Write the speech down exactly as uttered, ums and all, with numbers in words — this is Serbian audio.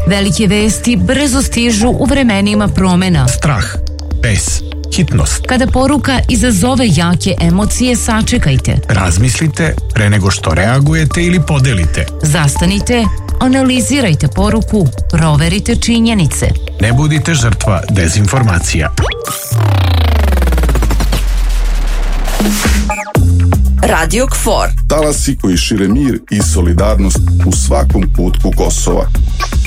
Velike vesti brzo stižu u vremenima promena. Strah, bes, hitnost. Kada poruka izazove jake emocije, sačekajte. Razmislite pre nego što reagujete ili podelite. Zastanite, analizirajte poruku, proverite činjenice. Ne budite žrtva dezinformacija. Radio K F O R. Talasi koji šire mir i solidarnost u svakom kutku Kosova.